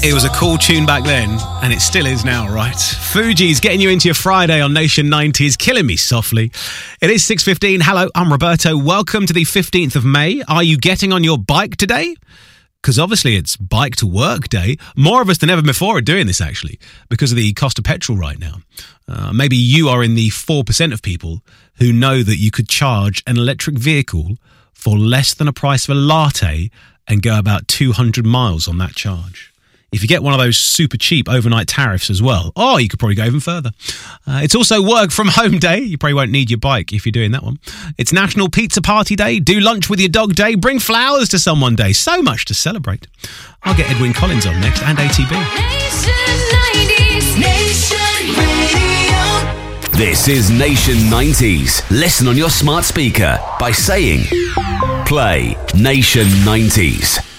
It was a cool tune back then, and it still is now, right? Fugees getting you into your Friday on Nation 90s, killing me softly. It is 6:15. Hello, I'm Roberto. Welcome to the 15th of May. Are you getting on your bike today? Because obviously it's bike to work day. More of us than ever before are doing this, actually, because of the cost of petrol right now. Maybe you are in the 4% of people who know that you could charge an electric vehicle for less than the price of a latte and go about 200 miles on that charge. If you get one of those super cheap overnight tariffs as well, you could probably go even further. It's also work from home day. You probably won't need your bike if you're doing that one. It's National Pizza Party Day, do lunch with your dog day, bring flowers to someone day. So much to celebrate. I'll get Edwin Collins on next and ATB. Nation 90s, Nation Radio. This is Nation 90s. Listen on your smart speaker by saying, play Nation 90s.